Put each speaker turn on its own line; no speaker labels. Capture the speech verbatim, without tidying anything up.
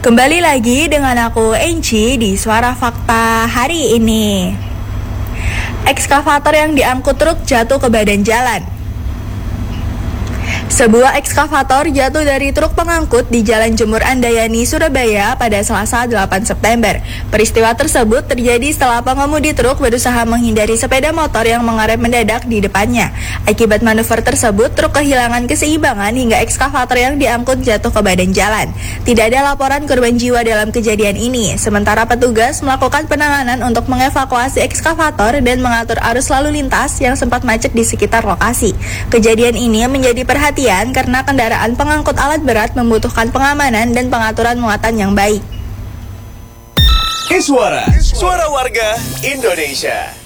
Kembali lagi dengan aku Enci di Suara Fakta hari ini. Ekskavator yang diangkut truk jatuh ke badan jalan. Sebuah ekskavator jatuh dari truk pengangkut di Jalan Jemur Andayani, Surabaya pada Selasa delapan September. Peristiwa tersebut terjadi setelah pengemudi truk berusaha menghindari sepeda motor yang mengerem mendadak di depannya. Akibat manuver tersebut, truk kehilangan keseimbangan hingga ekskavator yang diangkut jatuh ke badan jalan. Tidak ada laporan korban jiwa dalam kejadian ini. Sementara petugas melakukan penanganan untuk mengevakuasi ekskavator dan mengatur arus lalu lintas yang sempat macet di sekitar lokasi. Kejadian ini menjadi perhatian karena kendaraan pengangkut alat berat membutuhkan pengamanan dan pengaturan muatan yang baik.
Suara, suara warga Indonesia.